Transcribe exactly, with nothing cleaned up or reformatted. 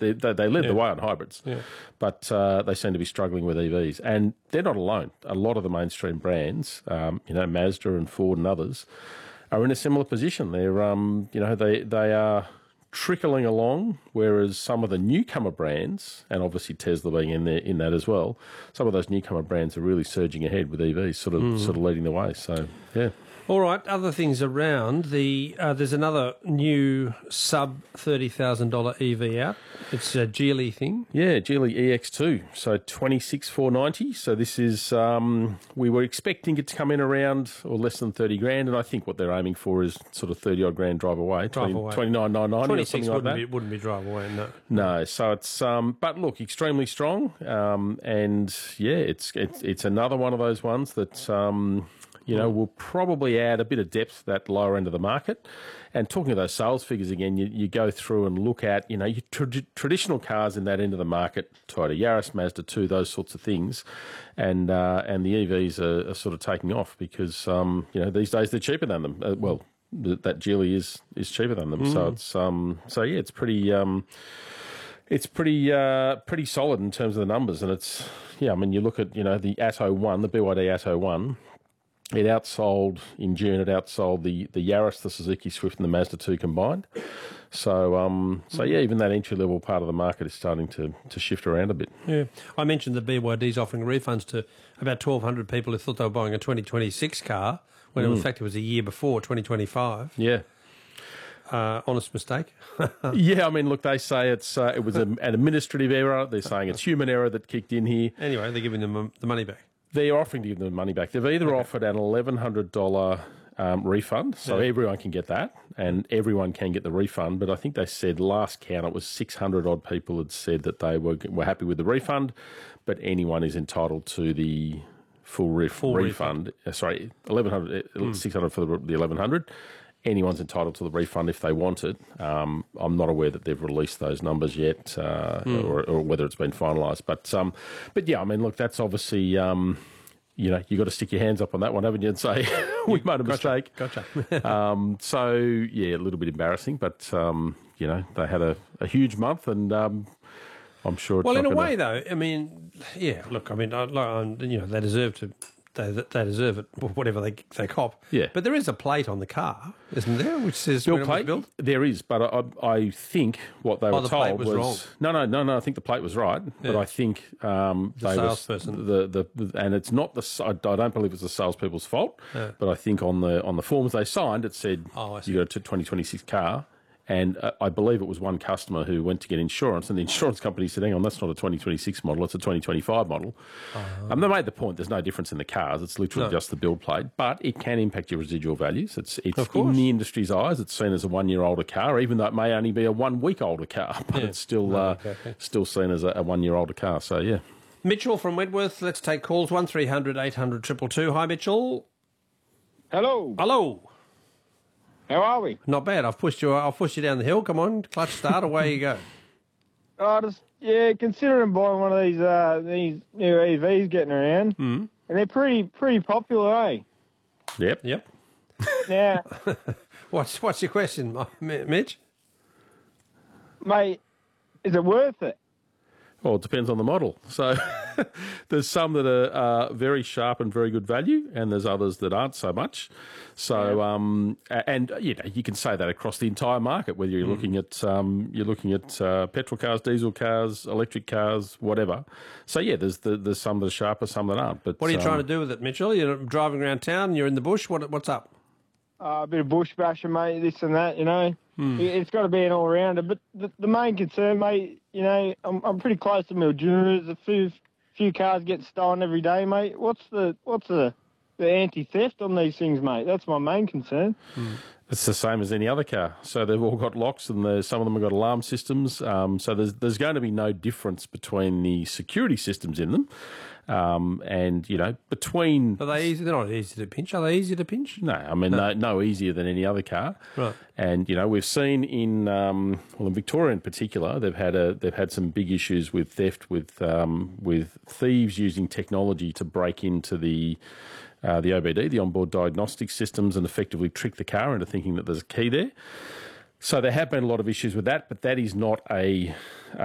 they, they, they led Yeah. the way on hybrids, Yeah. but uh, they seem to be struggling with E Vs. And they're not alone. A lot of the mainstream brands, um, you know, Mazda and Ford and others, are in a similar position. They're, um, you know, they they are trickling along, whereas some of the newcomer brands, and obviously Tesla being in there in that as well, some of those newcomer brands are really surging ahead with E Vs, sort of Mm. sort of leading the way. So yeah. All right, other things around. The uh, there's another new sub thirty thousand dollar E V out. It's a Geely thing. Yeah, Geely E X two, so twenty-six four ninety. So this is, um, we were expecting it to come in around or less than thirty grand, and I think what they're aiming for is sort of thirty odd grand drive away, Drive away. twenty-nine nine ninety or Twenty-six something like wouldn't that. be wouldn't be drive away. No. No, so it's um, but look, extremely strong, um, and yeah, it's it's it's another one of those ones that um, you know will probably add a bit of depth to that lower end of the market. And talking of those sales figures again, you, you go through and look at you know your tra- traditional cars in that end of the market, Toyota Yaris, Mazda two, those sorts of things, and uh, and the E Vs are, are sort of taking off because um, you know these days they're cheaper than them. Uh, well, th- that Geely is is cheaper than them, Mm. so it's um, so yeah, it's pretty. Um, It's pretty uh, pretty solid in terms of the numbers, and it's yeah. I mean, you look at you know the Atto One, the B Y D Atto One. It outsold in June. It outsold the the Yaris, the Suzuki Swift, and the Mazda two combined. So um, so yeah, even that entry level part of the market is starting to to shift around a bit. Yeah, I mentioned that B Y D's offering refunds to about twelve hundred people who thought they were buying a twenty twenty-six car when Mm. in fact it was a year before twenty twenty-five. Yeah. Uh, honest mistake. Yeah, I mean, look, they say it's uh, it was a, an administrative error. They're saying it's human error that kicked in here. Anyway, they're giving them um, the money back. They're offering to give them the money back. They've either Okay. offered an eleven hundred dollars um, refund, so Yeah. everyone can get that, and everyone can get the refund. But I think they said last count it was six hundred odd people had said that they were were happy with the refund, but anyone is entitled to the full, ref- Full refund. refund. Uh, sorry, eleven hundred, Mm. six hundred for the, the eleven hundred. Anyone's entitled to the refund if they want it. Um, I'm not aware that they've released those numbers yet, uh, Mm. or, or whether it's been finalised. But um, but yeah, I mean, look, that's obviously. Um, you know, you got to stick your hands up on that one, haven't you, and say, we made a Gotcha, mistake. gotcha. um, so, yeah, a little bit embarrassing, but, um, you know, they had a, a huge month, and um, I'm sure it's Well, not in a gonna... way, though, I mean, yeah. Look, I mean, I, like, you know, they deserve to. They, they deserve it, whatever they they cop. Yeah. But there is a plate on the car, isn't there, which says Bill when it was plate, built? there is, but I, I think what they Oh, were the told plate was wrong. no, no, no, no. I think the plate was right, but Yeah. I think um, The they salesperson. was the, the and it's not the. I don't believe it's the salespeople's fault, Yeah. but I think on the on the forms they signed it said Oh, I see. you got a twenty twenty-six car. And uh, I believe it was one customer who went to get insurance, and the insurance company said, hang on, that's not a twenty twenty-six model, it's a twenty twenty-five model. Um, they made the point there's no difference in the cars, it's literally No. just the build plate, but it can impact your residual values. It's, it's Of in course. the industry's eyes, it's seen as a one-year-older car, even though it may only be a one-week-older car, but Yeah. it's still No, uh, exactly. still seen as a, a one-year-older car, so yeah. Mitchell from Wentworth, let's take calls, one three hundred eight hundred two two two. Hi, Mitchell. Hello. Hello. How are we? Not bad. I've pushed you. I've pushed you down the hill. Come on, clutch start. Away you go. I just yeah, considering buying one of these uh, these new E Vs getting around, Mm. and they're pretty pretty popular, eh? Yep. Yep. Now, What's what's your question, Mi- Mitch? mate, is it worth it? Well, it depends on the model. So there's some that are uh, very sharp and very good value, and there's others that aren't so much. So, um, a- and uh, you know, you can say that across the entire market, whether you're Mm. looking at um, you're looking at uh, petrol cars, diesel cars, electric cars, whatever. So yeah, there's the, there's some that are sharper, some that aren't. But What are you um, trying to do with it, Mitchell? You're driving around town. You're in the bush. What what's up? Uh, a bit of bush bashing, mate, this and that, you know. Hmm. It- It's got to be an all-rounder. But the, the main concern, mate, you know, I'm, I'm pretty close to Mildura. A few few cars get stolen every day, mate. What's the what's the the anti-theft on these things, mate? That's my main concern. It's the same as any other car. So they've all got locks, and there's, some of them have got alarm systems. Um, so there's there's going to be no difference between the security systems in them, um, and you know between. Are they easy? They're not easy to pinch. Are they easy to pinch? No, I mean no. no, easier than any other car. Right. And you know we've seen in um, well in Victoria in particular, they've had a they've had some big issues with theft, with um, with thieves using technology to break into the. Uh, the O B D, the onboard diagnostic systems, and effectively trick the car into thinking that there's a key there. So there have been a lot of issues with that, but that is not a